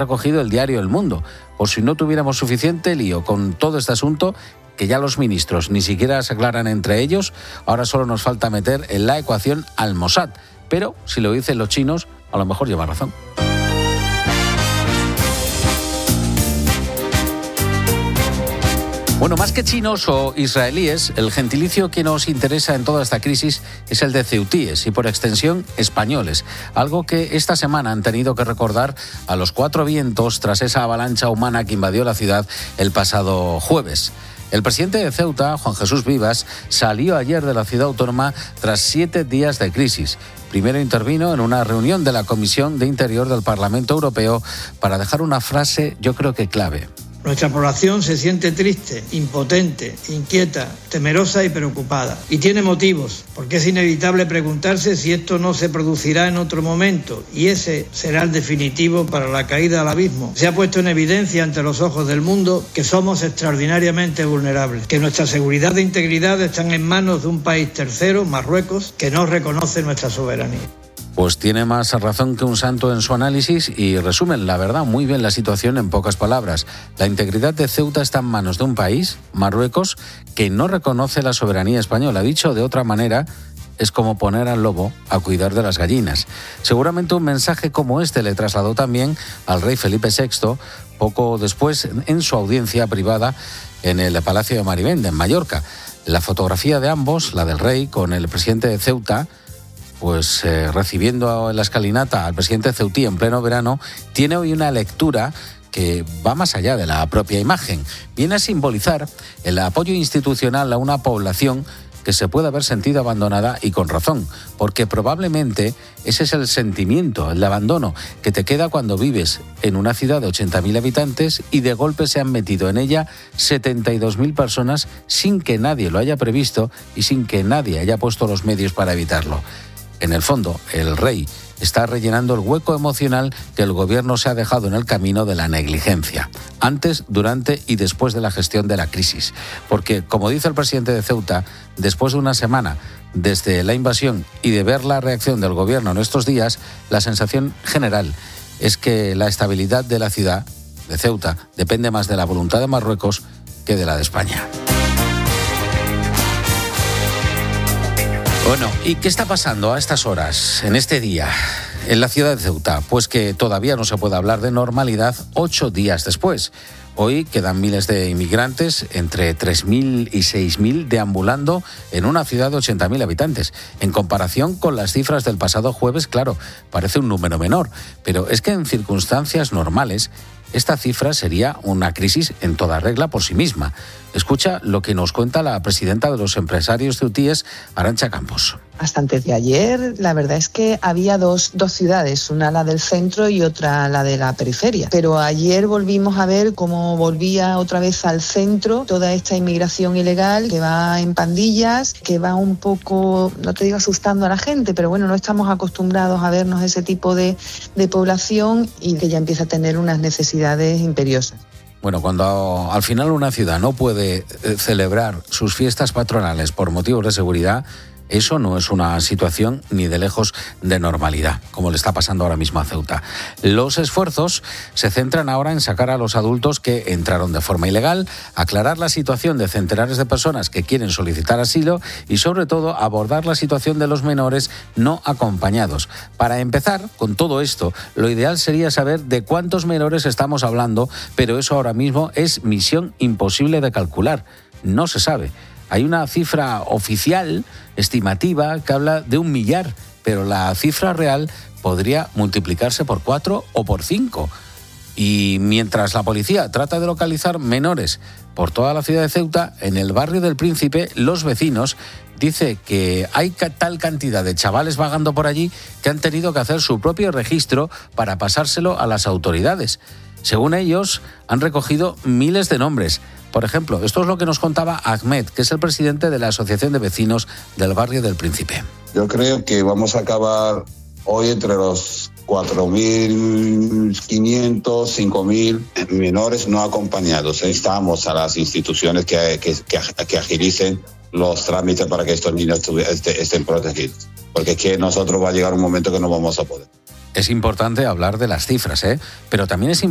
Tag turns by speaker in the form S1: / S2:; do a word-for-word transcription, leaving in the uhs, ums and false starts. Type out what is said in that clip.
S1: recogido el diario El Mundo. Por si no tuviéramos suficiente lío con todo este asunto, que ya los ministros ni siquiera se aclaran entre ellos, ahora solo nos falta meter en la ecuación al Mossad. Pero si lo dicen los chinos, a lo mejor lleva razón. Bueno, más que chinos o israelíes, el gentilicio que nos interesa en toda esta crisis es el de ceutíes y, por extensión, españoles. Algo que esta semana han tenido que recordar a los cuatro vientos tras esa avalancha humana que invadió la ciudad el pasado jueves. El presidente de Ceuta, Juan Jesús Vivas, salió ayer de la ciudad autónoma tras siete días de crisis. Primero intervino en una reunión de la Comisión de Interior del Parlamento Europeo para dejar una frase, yo creo que clave.
S2: Nuestra población se siente triste, impotente, inquieta, temerosa y preocupada. Y tiene motivos, porque es inevitable preguntarse si esto no se producirá en otro momento, y ese será el definitivo para la caída al abismo. Se ha puesto en evidencia ante los ojos del mundo que somos extraordinariamente vulnerables, que nuestra seguridad e integridad están en manos de un país tercero, Marruecos, que no reconoce nuestra soberanía.
S1: Pues tiene más razón que un santo en su análisis y resumen, la verdad, muy bien la situación en pocas palabras. La integridad de Ceuta está en manos de un país, Marruecos, que no reconoce la soberanía española. Dicho de otra manera, es como poner al lobo a cuidar de las gallinas. Seguramente un mensaje como este le trasladó también al rey Felipe sexto, poco después en su audiencia privada en el Palacio de Marivende, en Mallorca. La fotografía de ambos, la del rey con el presidente de Ceuta, pues eh, recibiendo en la escalinata al presidente ceutí en pleno verano, tiene hoy una lectura que va más allá de la propia imagen. Viene a simbolizar el apoyo institucional a una población que se puede haber sentido abandonada y con razón, porque probablemente ese es el sentimiento, el de abandono, que te queda cuando vives en una ciudad de ochenta mil habitantes y de golpe se han metido en ella setenta y dos mil personas sin que nadie lo haya previsto y sin que nadie haya puesto los medios para evitarlo. En el fondo, el rey está rellenando el hueco emocional que el gobierno se ha dejado en el camino de la negligencia, antes, durante y después de la gestión de la crisis. Porque, como dice el presidente de Ceuta, después de una semana desde la invasión y de ver la reacción del gobierno en estos días, la sensación general es que la estabilidad de la ciudad de Ceuta depende más de la voluntad de Marruecos que de la de España. Bueno, ¿y qué está pasando a estas horas, en este día, en la ciudad de Ceuta? Pues que todavía no se puede hablar de normalidad ocho días después. Hoy quedan miles de inmigrantes, entre tres mil y seis mil, deambulando en una ciudad de ochenta mil habitantes. En comparación con las cifras del pasado jueves, claro, parece un número menor, pero es que en circunstancias normales esta cifra sería una crisis en toda regla por sí misma. Escucha lo que nos cuenta la presidenta de los empresarios ceutíes, Arantxa Campos.
S3: Hasta antes de ayer, la verdad es que había dos, dos ciudades, una la del centro y otra la de la periferia. Pero ayer volvimos a ver cómo volvía otra vez al centro toda esta inmigración ilegal que va en pandillas, que va un poco, no te digo asustando a la gente, pero bueno, no estamos acostumbrados a vernos ese tipo de, de población y que ya empieza a tener unas necesidades imperiosas.
S1: Bueno, cuando al final una ciudad no puede celebrar sus fiestas patronales por motivos de seguridad, eso no es una situación ni de lejos de normalidad, como le está pasando ahora mismo a Ceuta. Los esfuerzos se centran ahora en sacar a los adultos que entraron de forma ilegal, aclarar la situación de centenares de personas que quieren solicitar asilo y, sobre todo, abordar la situación de los menores no acompañados. Para empezar, con todo esto, lo ideal sería saber de cuántos menores estamos hablando, pero eso ahora mismo es misión imposible de calcular. No se sabe. Hay una cifra oficial, estimativa, que habla de un millar, pero la cifra real podría multiplicarse por cuatro o por cinco. Y mientras la policía trata de localizar menores por toda la ciudad de Ceuta, en el barrio del Príncipe, los vecinos dicen que hay tal cantidad de chavales vagando por allí que han tenido que hacer su propio registro para pasárselo a las autoridades. Según ellos, han recogido miles de nombres. Por ejemplo, esto es lo que nos contaba Ahmed, que es el presidente de la Asociación de Vecinos del Barrio del Príncipe.
S4: Yo creo que vamos a acabar hoy entre los cuatro mil quinientos, cinco mil menores no acompañados. Instamos a las instituciones que, que, que, que agilicen los trámites para que estos niños estén protegidos. Porque que nosotros va a llegar un momento que no vamos a poder.
S1: Es importante hablar de las cifras, ¿eh? Pero también es importante